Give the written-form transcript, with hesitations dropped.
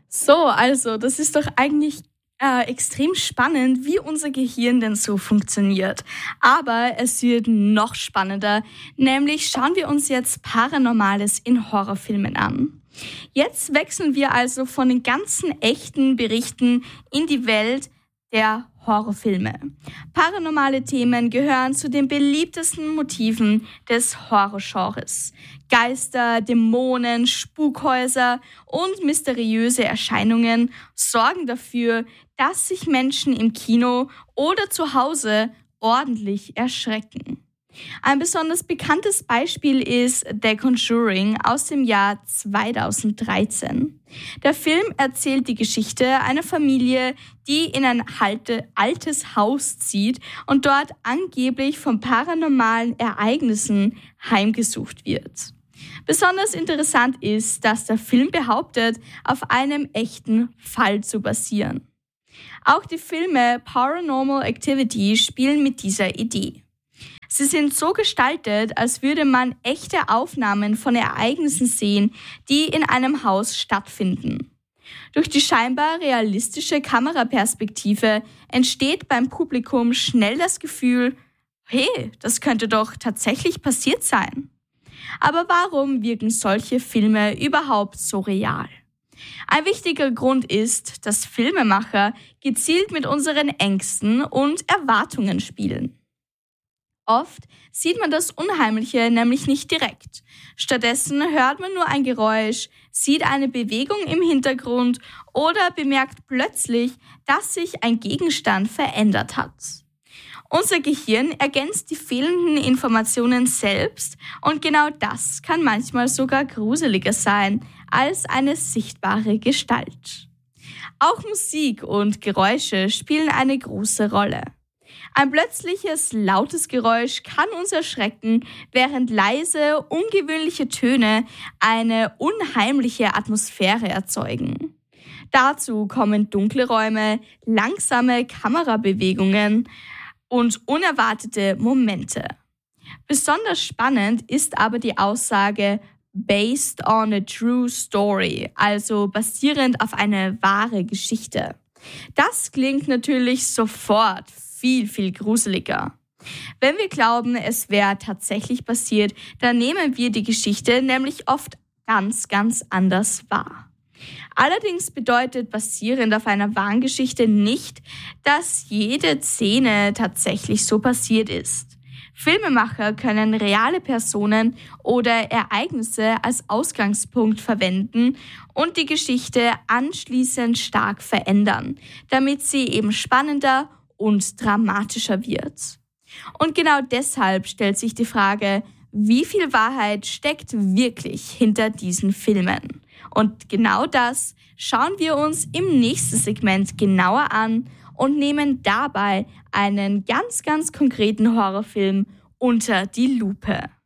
So, also, das ist doch eigentlich extrem spannend, wie unser Gehirn denn so funktioniert. Aber es wird noch spannender, nämlich schauen wir uns jetzt Paranormales in Horrorfilmen an. Jetzt wechseln wir also von den ganzen echten Berichten in die Welt der Horrorfilme. Paranormale Themen gehören zu den beliebtesten Motiven des Horrorgenres. Geister, Dämonen, Spukhäuser und mysteriöse Erscheinungen sorgen dafür, dass sich Menschen im Kino oder zu Hause ordentlich erschrecken. Ein besonders bekanntes Beispiel ist The Conjuring aus dem Jahr 2013. Der Film erzählt die Geschichte einer Familie, die in ein altes Haus zieht und dort angeblich von paranormalen Ereignissen heimgesucht wird. Besonders interessant ist, dass der Film behauptet, auf einem echten Fall zu basieren. Auch die Filme Paranormal Activity spielen mit dieser Idee. Sie sind so gestaltet, als würde man echte Aufnahmen von Ereignissen sehen, die in einem Haus stattfinden. Durch die scheinbar realistische Kameraperspektive entsteht beim Publikum schnell das Gefühl, hey, das könnte doch tatsächlich passiert sein. Aber warum wirken solche Filme überhaupt so real? Ein wichtiger Grund ist, dass Filmemacher gezielt mit unseren Ängsten und Erwartungen spielen. Oft sieht man das Unheimliche nämlich nicht direkt. Stattdessen hört man nur ein Geräusch, sieht eine Bewegung im Hintergrund oder bemerkt plötzlich, dass sich ein Gegenstand verändert hat. Unser Gehirn ergänzt die fehlenden Informationen selbst und genau das kann manchmal sogar gruseliger sein als eine sichtbare Gestalt. Auch Musik und Geräusche spielen eine große Rolle. Ein plötzliches, lautes Geräusch kann uns erschrecken, während leise, ungewöhnliche Töne eine unheimliche Atmosphäre erzeugen. Dazu kommen dunkle Räume, langsame Kamerabewegungen und unerwartete Momente. Besonders spannend ist aber die Aussage based on a true story, also basierend auf eine wahre Geschichte. Das klingt natürlich sofort viel gruseliger. Wenn wir glauben, es wäre tatsächlich passiert, dann nehmen wir die Geschichte nämlich oft ganz anders wahr. Allerdings bedeutet basierend auf einer wahren Geschichte nicht, dass jede Szene tatsächlich so passiert ist. Filmemacher können reale Personen oder Ereignisse als Ausgangspunkt verwenden und die Geschichte anschließend stark verändern, damit sie eben spannender und dramatischer wird. Und genau deshalb stellt sich die Frage, wie viel Wahrheit steckt wirklich hinter diesen Filmen? Und genau das schauen wir uns im nächsten Segment genauer an und nehmen dabei einen ganz konkreten Horrorfilm unter die Lupe.